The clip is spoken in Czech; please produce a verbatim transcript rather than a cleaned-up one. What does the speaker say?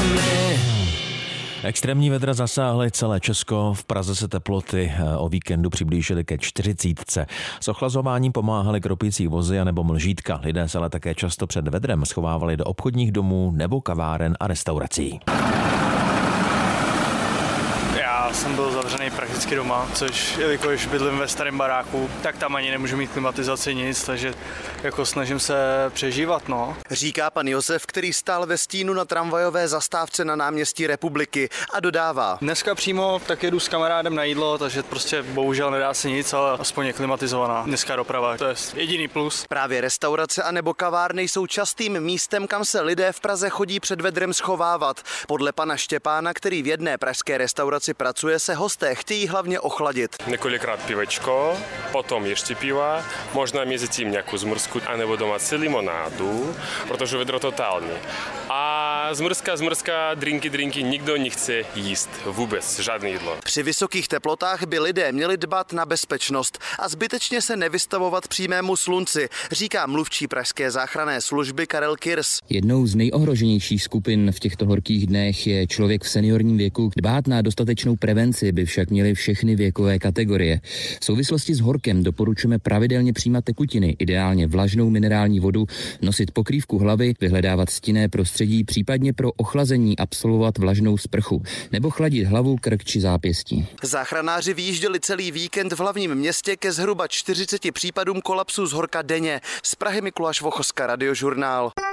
my. Extrémní vedra zasáhly celé Česko, v Praze se teploty o víkendu přiblížily ke čtyřicítce. S ochlazováním pomáhaly kropící vozy a nebo mlžítka. Lidé se ale také často před vedrem schovávali do obchodních domů nebo kaváren a restaurací. Já jsem byl zavřený prakticky doma, což jelikož bydlím ve starém baráku, tak tam ani nemůžu mít klimatizaci nic, takže jako snažím se přežívat, no. Říká pan Josef, který stál ve stínu na tramvajové zastávce na náměstí Republiky a dodává. Dneska přímo tak jedu s kamarádem na jídlo, takže prostě bohužel nedá se nic, ale aspoň je klimatizovaná. Dneska doprava, to je jediný plus. Právě restaurace a nebo kavárny jsou častým místem, kam se lidé v Praze chodí před vedrem schovávat. Podle pana Štěpána, který v jedné pražské restauraci pracuje, se hosté chtějí hlavně ochladit. Několikrát pivečko, potom ještě piva, možná mezi tím nějakou zmrzku, anebo domácí limonádu, protože vedro totální. A zmrzka, zmrzka, drinky, drinky, nikdo nechce jíst vůbec, žádné jídlo. Při vysokých teplotách by lidé měli dbat na bezpečnost a zbytečně se nevystavovat přímému slunci, říká mluvčí pražské záchranné služby Karel Kirs. Jednou z nejohroženějších skupin v těchto horkých dnech je člověk v seniorním věku. Dbát na dostatečnou prevenci by však měly všechny věkové kategorie. V souvislosti s horkem doporučujeme pravidelně přijímat tekutiny, ideálně vlažnou minerální vodu, nosit pokrývku hlavy, vyhledávat stinné prostředí, případně pro ochlazení absolvovat vlažnou sprchu nebo chladit hlavu, krk či zápěstí. Záchranáři vyjížděli celý víkend v hlavním městě ke zhruba čtyřiceti případům kolapsu z horka denně. Z Prahy Mikuláš Vochoska, Radiožurnál.